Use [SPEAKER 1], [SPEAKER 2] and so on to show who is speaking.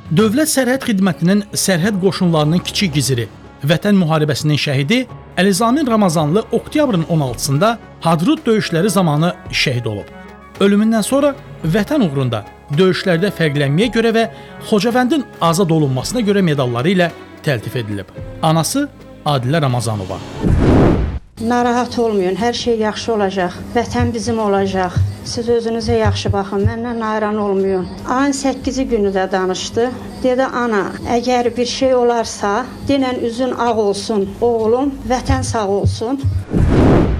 [SPEAKER 1] Dövlət Sərhəd Xidmətinin sərhəd qoşunlarının kiçik giziri, Vətən müharibəsinin şəhidi Əlizamin Ramazanlı oktyabrın 16-sında Hadrut döyüşləri zamanı şəhid olub. Ölümündən sonra Vətən uğrunda döyüşlərdə fərqlənməyə görə və Xocavəndin azad olunmasına görə medalları ilə təltif edilib. Anası Adilə Ramazanova.
[SPEAKER 2] Narahat olmayın, hər şey yaxşı olacaq, Vətən bizim olacaq. Siz özünüzə yaxşı baxın, məndən narahat olmayın. Ayın 8-ci günü də danışdı. Dedi, ana, əgər bir şey olarsa, denən üzün ağ olsun, oğlum, Vətən sağ olsun.